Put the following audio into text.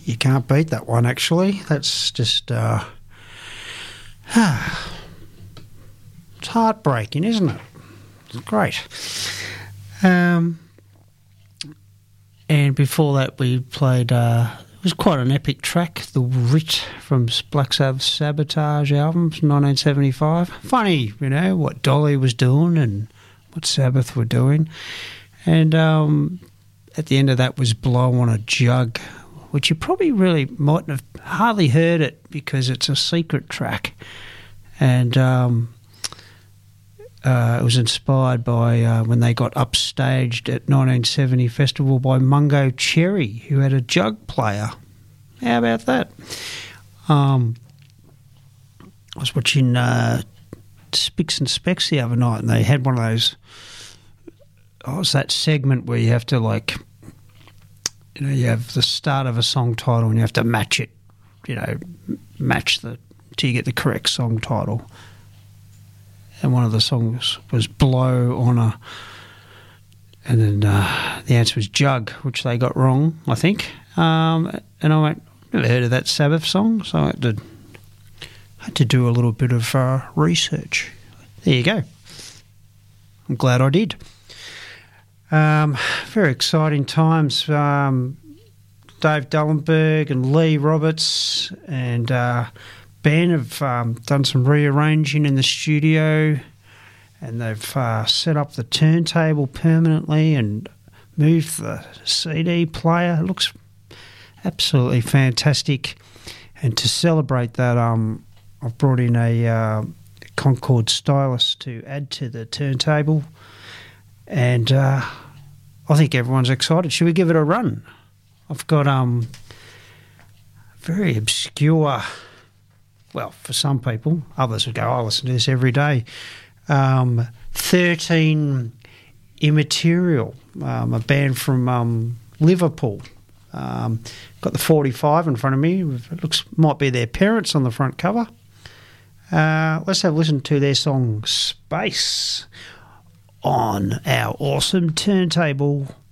You can't beat that one, actually. That's just... it's heartbreaking, isn't it? It's great. And before that we played... it was quite an epic track, The Writ from Black Sabbath's Sabotage album from 1975. Funny, what Dolly was doing and what Sabbath were doing. And at the end of that was Blow on a Jug, which you probably really mightn't have hardly heard it because it's a secret track. And it was inspired by when they got upstaged at 1970 festival by Mungo Cherry, who had a jug player. How about that? I was watching Spicks and Specs the other night, and they had one of those... it's that segment where you have to, you have the start of a song title and you have to match it, till you get the correct song title. And one of the songs was Blow on a... And then the answer was Jug, which they got wrong, I think. And I went, never heard of that Sabbath song, so I had to do a little bit of research. There you go. I'm glad I did. Very exciting times. Dave Dullenberg and Lee Roberts and... Ben have done some rearranging in the studio, and they've set up the turntable permanently and moved the CD player. It looks absolutely fantastic. And to celebrate that, I've brought in a Concord stylus to add to the turntable, and I think everyone's excited. Should we give it a run? I've got very obscure... Well, for some people, others would go, I listen to this every day. 13 Immaterial, a band from Liverpool. Got the 45 in front of me. It might be their parents on the front cover. Let's have a listen to their song Space on our awesome turntable.